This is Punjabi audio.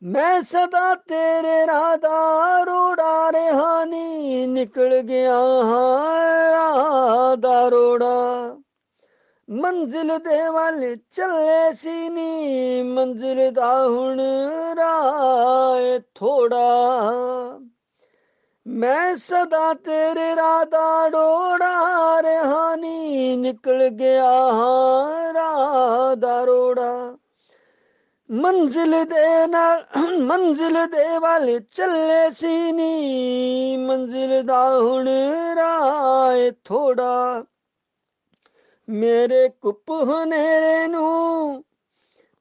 ਮੈਂ ਸਦਾ ਤੇਰੇ ਰਾਹ ਦਾ ਰੋੜਾ ਰਿਹਾ ਨੀ, ਨਿਕਲ ਗਿਆ ਹਾਂ ਰਾਹ ਦਾ ਰੋੜਾ। ਮੰਜ਼ਿਲ ਦੇ ਵੱਲ ਚੱਲੇ ਸੀ ਨੀ, ਮੰਜ਼ਿਲ ਦਾ ਹੁਣ ਰਾਹ ਏ ਥੋੜਾ। ਮੈਂ ਸਦਾ ਤੇਰੇ ਰਾਹ ਦਾ ਰੋੜਾ ਰਿਹਾ ਨੀ, ਨਿਕਲ ਗਿਆ ਹਾਂ ਰਾਹ ਦਾ ਰੋੜਾ। ਮੰਜ਼ਿਲ ਦੇ ਵੱਲ ਚੱਲੇ ਸੀ ਨੀ, ਮੰਜ਼ਿਲ ਦਾ ਹੁਣ ਰਾਹ ਏ ਥੋੜਾ। ਮੇਰੇ ਕੁੱਪ ਹਨੇਰੇ ਨੂੰ